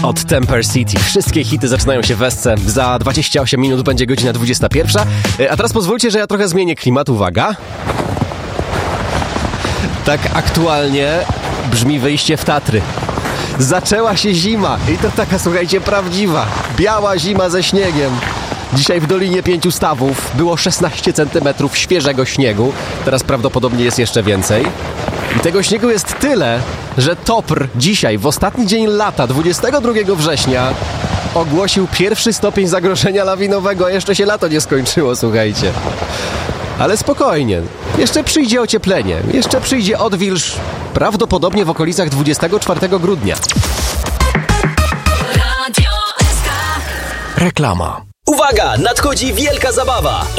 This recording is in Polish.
od Temper City. Wszystkie hity zaczynają się w Esce. Za 28 minut będzie godzina 21. A teraz pozwólcie, że ja trochę zmienię klimat. Uwaga. Tak aktualnie brzmi wyjście w Tatry. Zaczęła się zima i to taka, słuchajcie, prawdziwa. Biała zima ze śniegiem. Dzisiaj w Dolinie 5 Stawów było 16 cm świeżego śniegu. Teraz prawdopodobnie jest jeszcze więcej. I tego śniegu jest tyle, że TOPR dzisiaj, w ostatni dzień lata, 22 września, ogłosił pierwszy stopień zagrożenia lawinowego, a jeszcze się lato nie skończyło, słuchajcie. Ale spokojnie, jeszcze przyjdzie ocieplenie, jeszcze przyjdzie odwilż, prawdopodobnie w okolicach 24 grudnia. Reklama. Uwaga, nadchodzi wielka zabawa!